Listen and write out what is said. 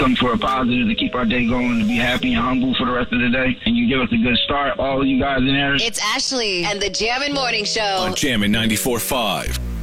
something for a positive to keep our day going, to be happy and humble for the rest of the day. And you give us a good start, all of you guys in there. It's Ashley and the Jammin' Morning Show on Jammin' 94.5.